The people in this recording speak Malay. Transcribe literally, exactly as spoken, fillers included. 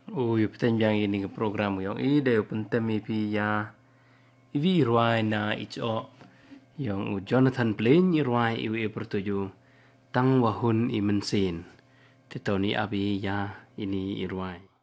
Oh, yung penting ini ke program yang ide penting pi ya. Ivi ruai na icho yang u Jonathan Blaine ruai iwi bertuju tang wahun i mensin. Tetoni abi ya ini ruai.